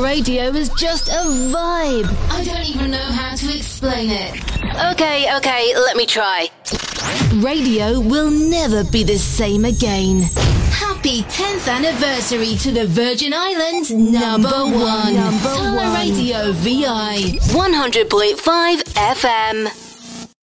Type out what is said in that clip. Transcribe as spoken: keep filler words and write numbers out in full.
Radio is just a vibe. I don't even know how to explain it. Okay, okay, let me try. Radio will never be the same again. Happy tenth anniversary to the Virgin Islands number one. Number one. Radio V I one hundred point five F M.